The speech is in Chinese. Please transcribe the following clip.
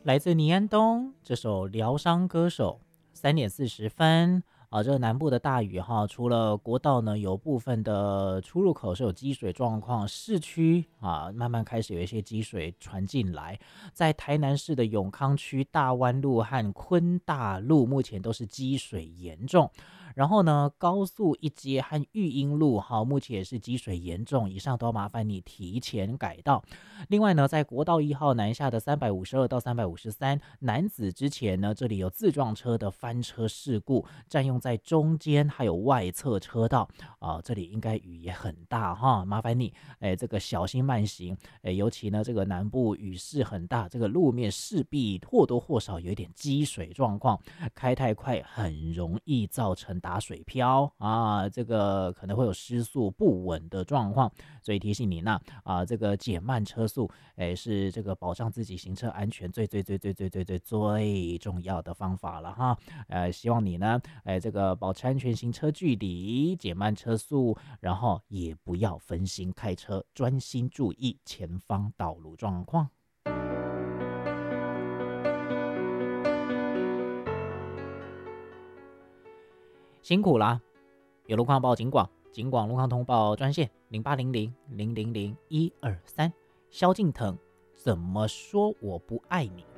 来自倪安东这首疗伤歌手3:40啊，这个南部的大雨哈，除了国道呢有部分的出入口是有积水状况，市区啊慢慢开始有一些积水传进来，在台南市的永康区大湾路和昆大路目前都是积水严重。然后呢，高速一街和育英路哈，目前也是积水严重，以上都要麻烦你提前改道。另外呢，在国道1号南下的352到353南子之前呢，这里有自撞车的翻车事故，占用在中间还有外侧车道啊、这里应该雨也很大哈，麻烦你这个小心慢行，尤其呢这个南部雨势很大，这个路面势必或多或少有一点积水状况，开太快很容易造成打水漂啊，这个可能会有失速不稳的状况，所以提醒你呢这个减慢车速，是这个保障自己行车安全最重要的方法了哈。希望你呢，这个保持安全行车距离，减慢车速，然后也不要分心开车，专心注意前方道路状况。辛苦啦！有路况报警广，警广路况通报专线0800000123。萧敬腾怎么说我不爱你？